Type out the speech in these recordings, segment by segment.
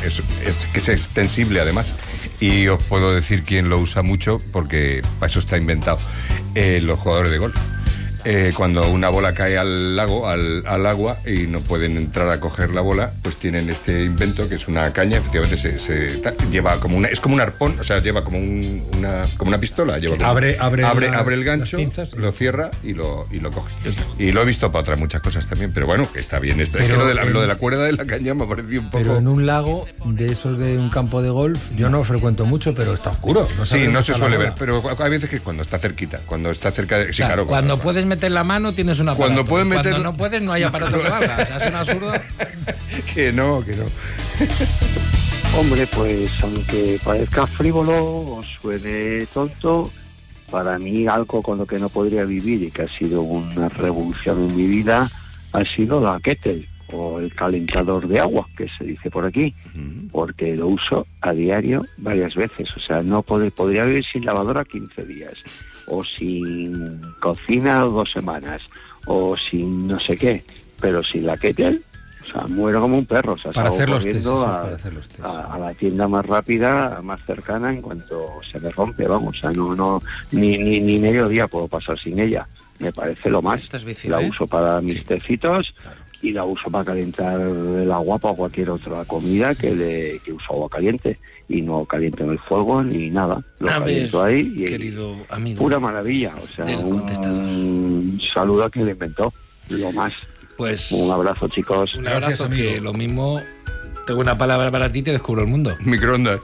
que es extensible además. Y os puedo decir quién lo usa mucho, porque para eso está inventado. Los jugadores de golf. Cuando una bola cae al lago, al agua, y no pueden entrar a coger la bola, pues tienen este invento que es una caña. Efectivamente lleva como es como un arpón, o sea, lleva como una pistola, lleva abre el gancho, pinzas, lo cierra y lo coge. Y lo he visto para otras muchas cosas también, pero bueno, que está bien esto. Pero, es que lo de la cuerda de la caña me ha parecido un poco. Pero en un lago de esos de un campo de golf, yo no frecuento mucho, pero está oscuro. Sí, no se suele ver, pero hay veces que cuando está cerquita, sí, claro. Cuando puedes meter la mano tienes una aparato. Cuando no puedes no hay aparato que valga. O sea, es un absurdo. Que no. Hombre, pues aunque parezca frívolo o suene tonto, para mí algo con lo que no podría vivir y que ha sido una revolución en mi vida ha sido la kettle o el calentador de agua, que se dice por aquí, porque lo uso a diario varias veces. O sea, no podría vivir sin lavadora 15 días, o sin cocina 2 semanas, o sin no sé qué, pero sin la kettle, o sea, muero como un perro. O sea, para hacer los test, a la tienda más rápida, más cercana, en cuanto se me rompe, vamos. O sea, no ni medio día puedo pasar sin ella. Me parece lo más. La uso para mis tecitos. Claro. Y la uso para calentar el agua para cualquier otra comida que uso agua caliente, y no caliento en el fuego ni nada. Lo caliento ahí y querido amigo, pura maravilla. O sea, un saludo a quien lo inventó. Lo más. Pues un abrazo, chicos. Un abrazo. Gracias, que lo mismo. Tengo una palabra para ti, te descubro el mundo. Microondas.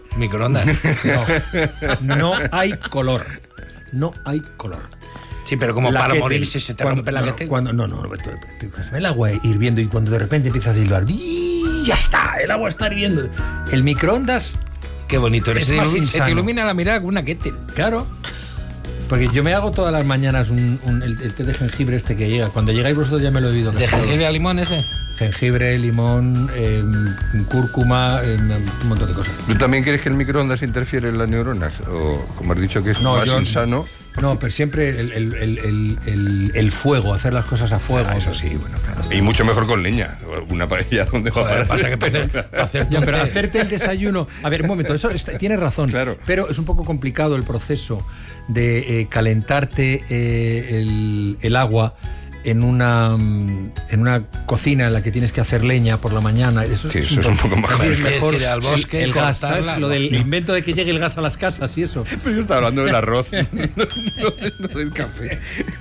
No hay color. No hay color. Sí, pero como para morirse se te rompe la kettle. Te coges el agua hirviendo y cuando de repente empiezas a silbar, ya está, el agua está hirviendo. El microondas, qué bonito eres. Se te ilumina la mirada con una kettle. Claro. Porque yo me hago todas las mañanas el té de jengibre este que llega. Cuando llegáis vosotros ya me lo he oído. ¿De jengibre a limón ese? Jengibre, limón, cúrcuma, un montón de cosas. ¿Tú también crees que el microondas interfiere en las neuronas? O, como has dicho, que es más insano. No, pero siempre el fuego, hacer las cosas a fuego. Eso sí, bueno, claro. Y mucho mejor con leña. Una paella donde pasa que pero hacerte el desayuno. A ver, un momento, eso tienes razón. Claro. Pero es un poco complicado el proceso de calentarte el agua en una cocina en la que tienes que hacer leña por la mañana. Eso es un poco más. Es mejor ir al bosque, el gas, ¿sabes? Lo del invento de que llegue el gas a las casas y eso. Pero yo estaba hablando del arroz, no del café.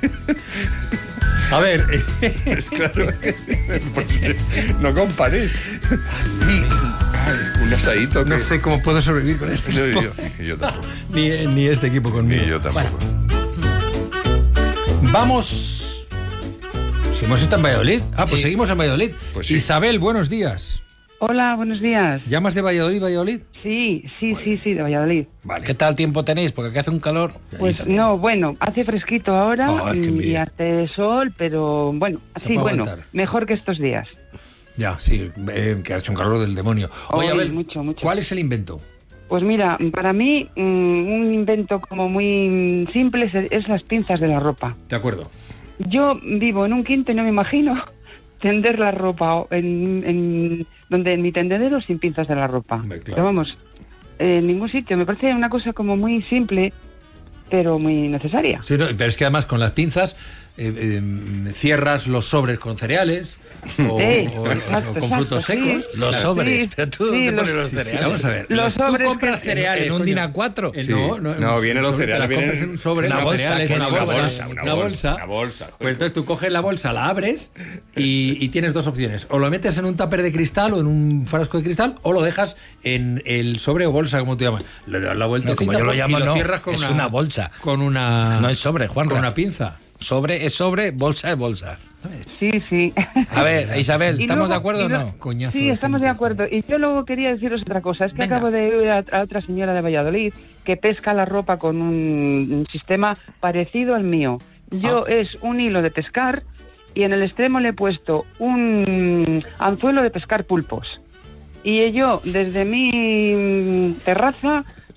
A ver, claro, pues, no comparéis. Un asadito. No sé cómo puedo sobrevivir con esto. Yo tampoco. Ni este equipo conmigo. Ni yo tampoco. Bueno. Vamos. Si hemos estado en Valladolid. Pues sí. Seguimos en Valladolid. Pues sí. Isabel, buenos días. Hola, buenos días. ¿Llamas de Valladolid? Sí, de Valladolid. Vale. ¿Qué tal tiempo tenéis? Porque aquí hace un calor. Pues no, bueno, hace fresquito ahora y hace sol, pero bueno, sí, bueno, mejor que estos días. Ya, sí, que ha hecho un calor del demonio. Oye, Abel, mucho. ¿Cuál es el invento? Pues mira, para mí un invento como muy simple es las pinzas de la ropa. De acuerdo. Yo vivo en un quinto y no me imagino tender la ropa en mi tendedero sin pinzas de la ropa. Claro. Pero vamos, en ningún sitio. Me parece una cosa como muy simple, pero muy necesaria. Sí, pero es que además con las pinzas cierras los sobres con cereales o con frutos secos. Sí. Los sobres. ¿Pero tú dónde pones los cereales? Vamos a ver. Los tú sobres compras cereales en un DIN A4. Sí. No, vienen los cereales. Compras en un sobre, una bolsa, una bolsa. Pues entonces tú coges la bolsa, la abres y tienes dos opciones. O lo metes en un tupper de cristal o en un frasco de cristal, o lo dejas en el sobre o bolsa, como tú llamas. Le das la vuelta. No, como yo lo llamo, lo cierras con es una bolsa. No es sobre, Juan. Con una pinza. Sobre es sobre, bolsa es bolsa. Sí. A ver, Isabel, ¿estamos de acuerdo o no? Coñazo sí, estamos de acuerdo. Y yo luego quería deciros otra cosa. Es que acabo de oír a otra señora de Valladolid que pesca la ropa con un sistema parecido al mío. Yo es un hilo de pescar y en el extremo le he puesto un anzuelo de pescar pulpos. Y yo, desde mi terraza,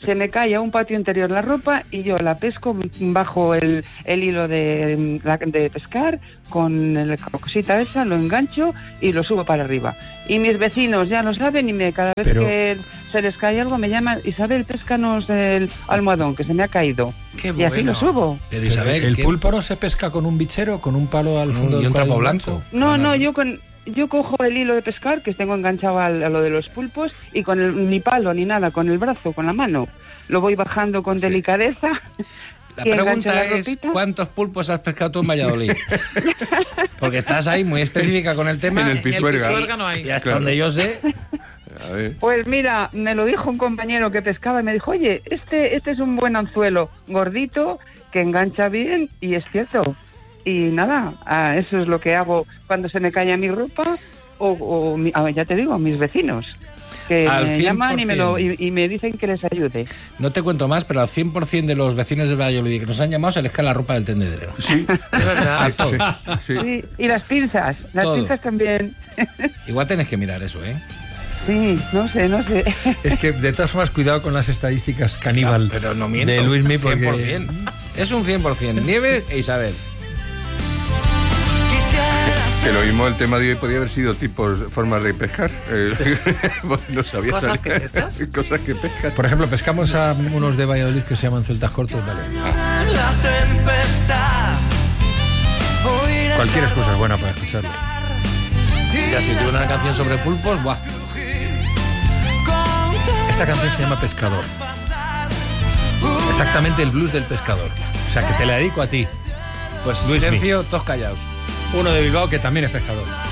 se me cae a un patio interior la ropa y yo la pesco bajo el hilo de pescar, con la cosita esa, lo engancho y lo subo para arriba. Y mis vecinos ya lo saben y cada vez que se les cae algo me llaman: Isabel, péscanos el almohadón, que se me ha caído. Qué bueno. Y así lo subo. Pero Isabel, ¿el pulpo no se pesca con un bichero, con un palo al fondo y un trapo blanco? No, yo cojo el hilo de pescar que tengo enganchado a lo de los pulpos y con ni palo ni nada, con el brazo, con la mano. Lo voy bajando con delicadeza. La pregunta es, ¿cuántos pulpos has pescado tú en Valladolid? Porque estás ahí muy específica con el tema. En el Pisuerga no hay. Y hasta donde yo sé... Pues mira, me lo dijo un compañero que pescaba y me dijo: oye, este es un buen anzuelo gordito que engancha bien, y es cierto. Y nada, eso es lo que hago cuando se me cae mi ropa ya te digo, mis vecinos, que me llaman y me dicen que les ayude. No te cuento más, pero al 100% de los vecinos de Valladolid que nos han llamado se les cae la ropa del tendedero. Sí, es verdad. Sí, y las pinzas también. Igual tenés que mirar eso, ¿eh? Sí, no sé. Es que de todas formas, cuidado con las estadísticas caníbal pero no miento, de Luismi, porque... 100%. Es un 100%. Nieves e Isabel. Que lo mismo el tema de hoy podía haber sido formas de pescar. No sabía. ¿Cosas que pescas? Cosas que pescas. Por ejemplo, pescamos a unos de Valladolid que se llaman celtas cortos, vale. Cualquier excusa es buena para escucharlo. Ya si tuve una canción sobre pulpos, ¡buah! Esta canción se llama Pescador. Exactamente, el blues del pescador. O sea, que te la dedico a ti. Pues silencio, todos callados. Uno de Bilbao que también es pescador.